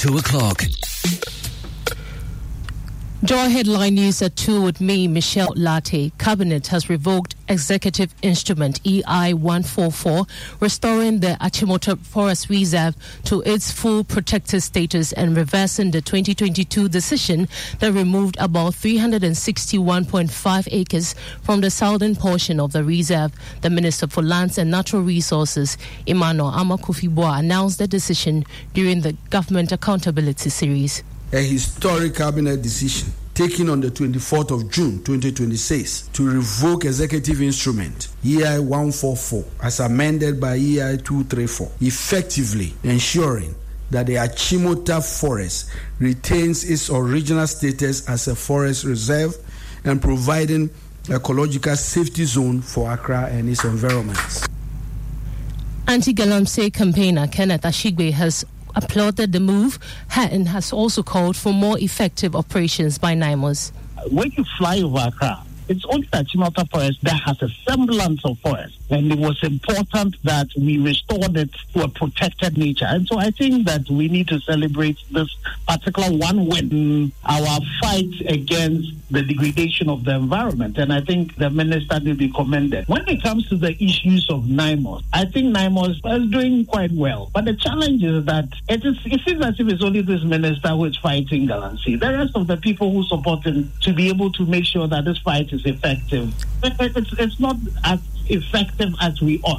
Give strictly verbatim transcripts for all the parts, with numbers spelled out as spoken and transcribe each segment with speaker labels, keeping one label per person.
Speaker 1: two o'clock.
Speaker 2: Joy headline news at two with me, Michelle Latte. Cabinet has revoked Executive Instrument E I one forty-four, restoring the Achimota Forest Reserve to its full protected status and reversing the twenty twenty-two decision that removed about three hundred sixty-one point five acres from the southern portion of the reserve. The Minister for Lands and Natural Resources, Emmanuel Amakofi-Boa, announced the decision during the Government Accountability Series.
Speaker 3: A historic cabinet decision taken on the twenty-fourth of June twenty twenty-six to revoke Executive Instrument E I one forty-four as amended by E I two thirty-four, effectively ensuring that the Achimota Forest retains its original status as a forest reserve and providing ecological safety zone for Accra and its environments.
Speaker 2: Anti-Galamsey campaigner Kenneth Ashigbe has applauded the move and has also called for more effective operations by NIMOS.
Speaker 4: When you fly over Accra, it's only the Achimota Forest that has a semblance of forest. And it was important that we restored it to a protected nature. And so I think that we need to celebrate this particular one win, our fight against the degradation of the environment. And I think the minister will be commended. When it comes to the issues of NIMOS, I think NIMOS is doing quite well. But the challenge is that it, is, it seems as if it's only this minister who is fighting Galamsey. The rest of the people who support him to be able to make sure that this fight is effective, it's, it's not as effective as we ought.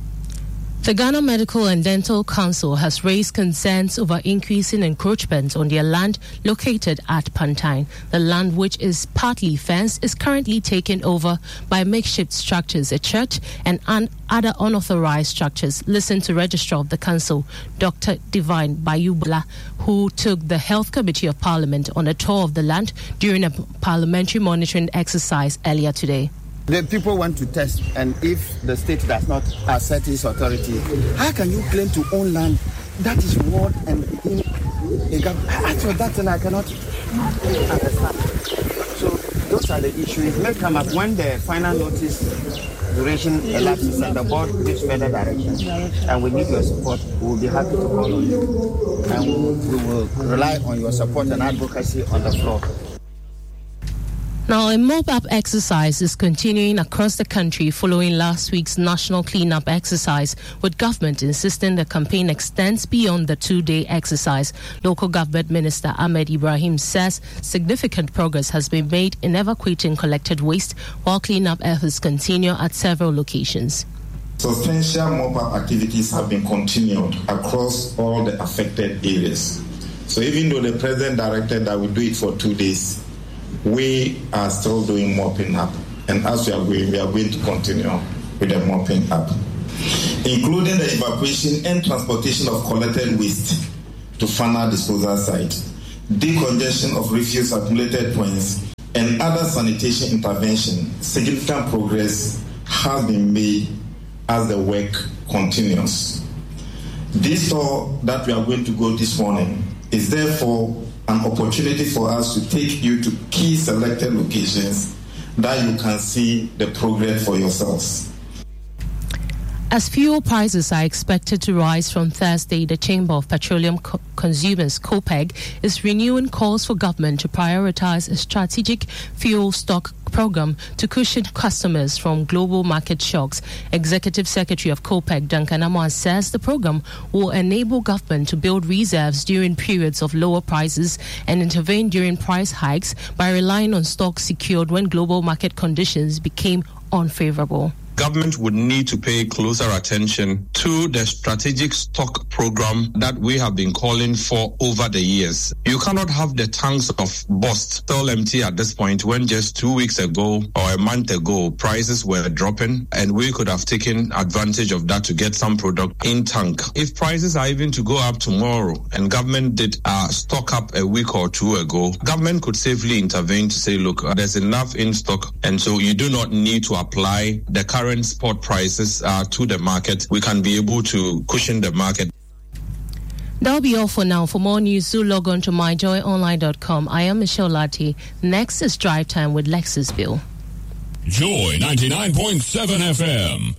Speaker 2: The Ghana Medical and Dental Council has raised concerns over increasing encroachment on their land located at Pantine. The land, which is partly fenced, is currently taken over by makeshift structures, a church, and un- other unauthorized structures. Listen to Registrar of the Council, Doctor Divine Bayubala, who took the Health Committee of Parliament on a tour of the land during a parliamentary monitoring exercise earlier today.
Speaker 5: The people want to test, and if the state does not assert its authority, how can you claim to own land that is ward and in a government? Actually, that's and I cannot understand. So those are the issues. It may come up when the final notice duration elapses and the board gives further direction, and we need your support. We will be happy to call on you, and we will, we will rely on your support and advocacy on the floor.
Speaker 2: Now, a mop-up exercise is continuing across the country following last week's national clean-up exercise, with government insisting the campaign extends beyond the two-day exercise. Local Government Minister Ahmed Ibrahim says significant progress has been made in evacuating collected waste, while clean-up efforts continue at several locations.
Speaker 6: Substantial mop-up activities have been continued across all the affected areas. So even though the President directed that we do it for two days, we are still doing mopping up, and as we are going, we are going to continue with the mopping up, including the evacuation and transportation of collected waste to final disposal sites, decongestion of refuse accumulated points, and other sanitation intervention. Significant progress has been made as the work continues. This tour that we are going to go this morning is therefore an opportunity for us to take you to key selected locations that you can see the progress for yourselves.
Speaker 2: As fuel prices are expected to rise from Thursday, the Chamber of Petroleum Co- Consumers, COPEG, is renewing calls for government to prioritize a strategic fuel stock program to cushion customers from global market shocks. Executive Secretary of COPEG, Duncan Amoah, says the program will enable government to build reserves during periods of lower prices and intervene during price hikes by relying on stocks secured when global market conditions became unfavorable.
Speaker 7: Government would need to pay closer attention to the strategic stock program that we have been calling for over the years. You cannot have the tanks of Bost still empty at this point when just two weeks ago or a month ago prices were dropping, and we could have taken advantage of that to get some product in tank. If prices are even to go up tomorrow and government did uh, stock up a week or two ago, government could safely intervene to say, look, uh, there's enough in stock, and so you do not need to apply the current spot prices uh, to the market. We can be able to cushion the market.
Speaker 2: That'll be all for now. For more news, do log on to my joy online dot com. I am Michelle Latte. Next is Drive Time with Lexus Bill.
Speaker 1: Joy ninety-nine point seven F M.